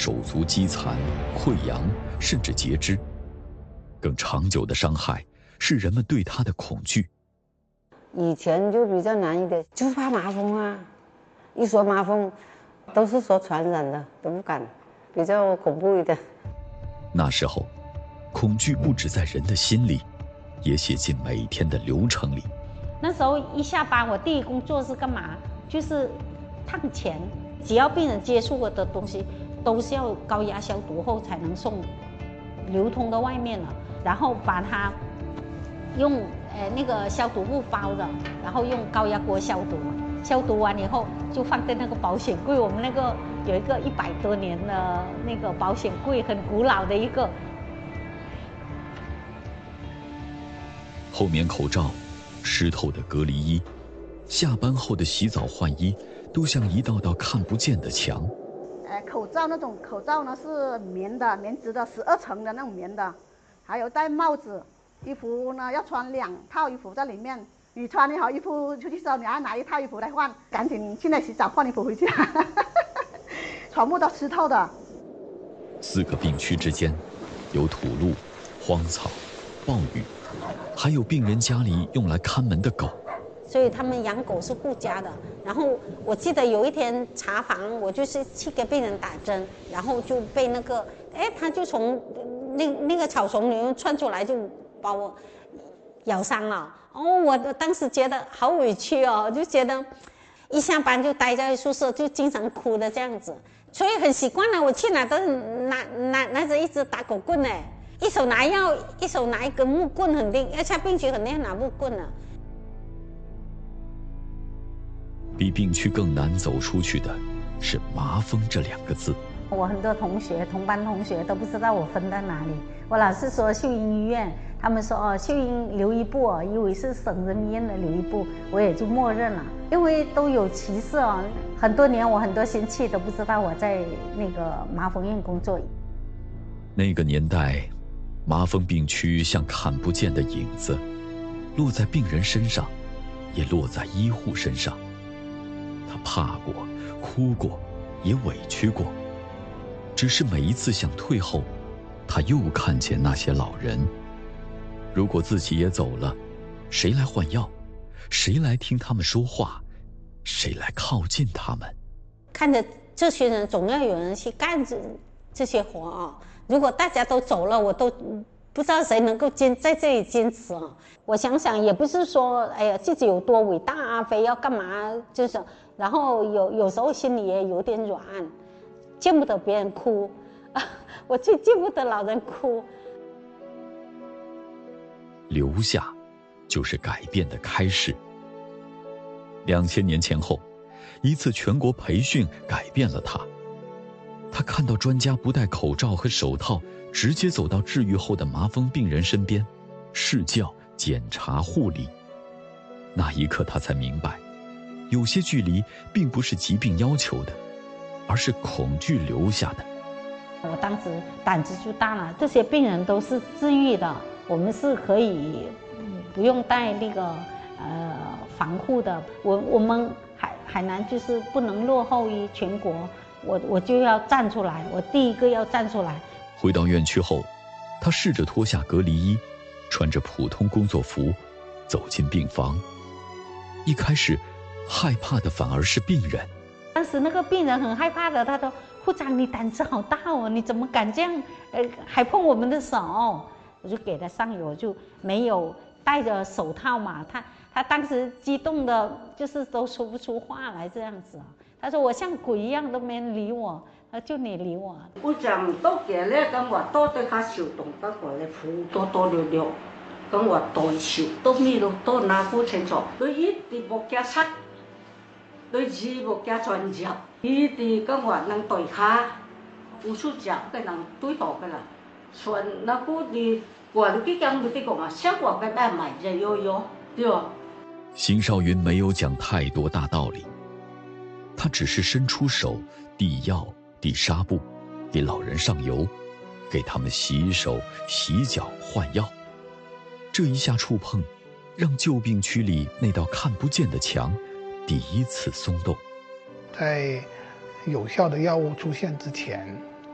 手足肌残、溃疡，甚至截肢。更长久的伤害是人们对他的恐惧。 以前就比较难一点，就是怕麻风啊，一说麻风，都是说传染的，都不敢，比较恐怖一点。 那时候，恐惧不止在人的心里，也写进每天的流程里。 那时候一下班，我第一工作是干嘛？就是烫钱，只要病人接触过的东西，都是要高压消毒后才能送流通到外面了，然后把它用那个消毒布包的，然后用高压锅消毒，消毒完以后就放在那个保险柜。我们那个有一个100多年的那个保险柜，很古老的一个。 厚棉口罩、湿透的隔离衣、下班后的洗澡换衣，都像一道道看不见的墙。 口罩那种口罩呢是棉的，棉质的，12层的那种棉的，还有戴帽子。衣服呢要穿2套衣服在里面，你穿一好衣服出去时候，你还拿1套衣服来换，赶紧现在洗澡换衣服回家，全部都湿透的。 4个病区之间，有土路、荒草、暴雨，还有病人家里用来看门的狗。 所以他们养狗是顾家的。然后我记得有一天查房，我就是去给病人打针，然后就被那个，他就从那个草丛里面窜出来，就把我咬伤了。我当时觉得好委屈哦，就觉得一下班就待在宿舍，就经常哭的这样子。所以很习惯了，我去哪都是拿着一支打狗棍呢，一手拿药，一手拿一根木棍，肯定要下病区肯定要拿木棍了。 比病区更难走出去的是麻风这2个字。 我很多同班同学都不知道我分在哪里。我老是说秀英医院，他们说秀英留医部以为是省人民医院的留医部，我也就默认了。因为都有歧视很多年我很多亲戚都不知道我在那个麻风院工作。 那个年代，麻风病区像看不见的影子，落在病人身上，也落在医护身上。他怕过，哭过，也委屈过，只是每一次想退后，他又看见那些老人。如果自己也走了，谁来换药？谁来听他们说话？谁来靠近他们？ 看着这群人，总要有人去干这些活如果大家都走了，我都不知道谁能够在这里坚持我想想，也不是说自己有多伟大非要干嘛，就是然后有时候心里也有点软，见不得别人哭我最见不得老人哭。 留下就是改变的开始。2000年前后，一次全国培训改变了他。他看到专家不戴口罩和手套，直接走到治愈后的麻风病人身边，试教、检查、护理。那一刻他才明白，有些距离并不是疾病要求的，而是恐惧留下的。 我当时胆子就大了，这些病人都是治愈的，我们是可以不用带那个防护的。我们海南就是不能落后于全国，我就要站出来，我第一个要站出来。 回到院区后，他试着脱下隔离衣，穿着普通工作服走进病房。一开始害怕的反而是病人。 当时那个病人很害怕的，他说：“护长，你胆子好大你怎么敢这样？还碰我们的手？”我就给他上油，就没有戴着手套嘛。他当时激动的，就是都说不出话来这样子他说我像鬼一样都没人理我，就你理我。 护長多嘅咧，咁我多對他小動不過咧，苦多了了，咁我代小都咩都多拿不清楚，佢一啲冇加塞，佢字冇加轉接，一啲咁我能對他，無數隻嘅能對到嘅啦，所以那個啲我哋啲咁嘅講效果嘅大買嘅有，對吧？ 邢少云没有讲太多大道理，他只是伸出手递药、递纱布，给老人上油，给他们洗手、洗脚、换药。这一下触碰，让旧病区里那道看不见的墙第一次松动。 在有效的药物出现之前，